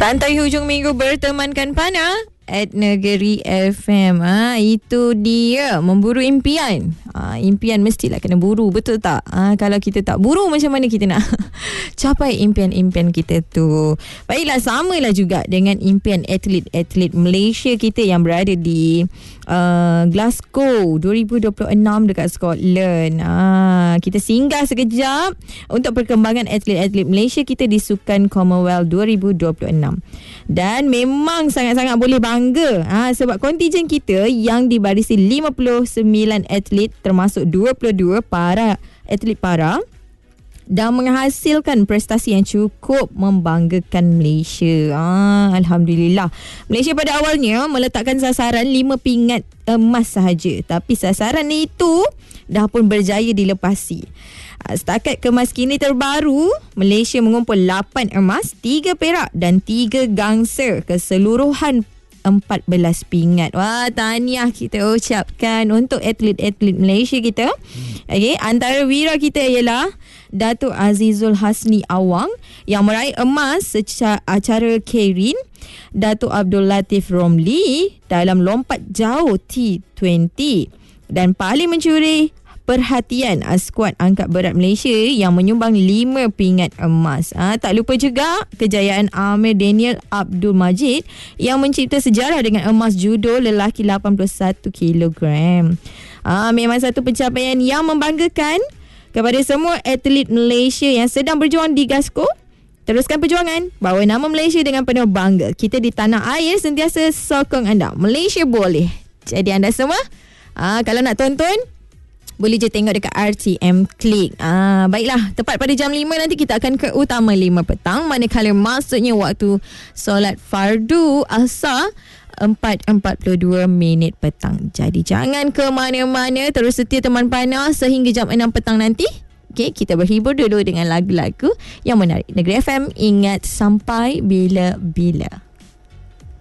Santai hujung minggu bertemankan Pana at Negeri FM. Itu dia, memburu impian. Impian mestilah kena buru, betul tak? Kalau kita tak buru, macam mana kita nak capai impian-impian kita tu? Baiklah, samalah juga dengan impian atlet-atlet Malaysia kita yang berada di Glasgow 2026 dekat Scotland. Kita singgah sekejap untuk perkembangan atlet-atlet Malaysia kita di Sukan Commonwealth 2026. Dan memang sangat-sangat boleh bangga sebab kontijen kita yang dibarisi 59 atlet termasuk 22 para atlet para dan menghasilkan prestasi yang cukup membanggakan Malaysia. Alhamdulillah. Malaysia pada awalnya meletakkan sasaran 5 pingat emas sahaja, tapi sasaran itu dah pun berjaya dilepasi. Setakat kemas kini terbaru, Malaysia mengumpul 8 emas, 3 perak dan 3 gangsa keseluruhan 14 pingat. Wah, tahniah kita ucapkan untuk atlet-atlet Malaysia kita. Okay, antara wira kita ialah Datuk Azizul Hasni Awang yang meraih emas secara Keirin, Datuk Abdul Latif Romli dalam lompat jauh T20 dan paling mencuri perhatian skuad angkat berat Malaysia yang menyumbang 5 pingat emas. Tak lupa juga kejayaan Amir Daniel Abdul Majid yang mencipta sejarah dengan emas judo lelaki 81 kilogram. Memang satu pencapaian yang membanggakan kepada semua atlet Malaysia yang sedang berjuang di Glasgow. Teruskan perjuangan, bawa nama Malaysia dengan penuh bangga. Kita di tanah air sentiasa sokong anda. Malaysia boleh. Jadi anda semua, kalau nak tonton, boleh je tengok dekat RTM Click. Baiklah, tepat pada jam 5 nanti kita akan ke Utama 5 petang. Manakala maksudnya waktu solat fardu asar 4.42 petang. Jadi jangan ke mana-mana, terus setia teman panas sehingga jam 6 petang nanti. Okay, kita berhibur dulu dengan lagu-lagu yang menarik. Negeri FM, ingat sampai bila-bila.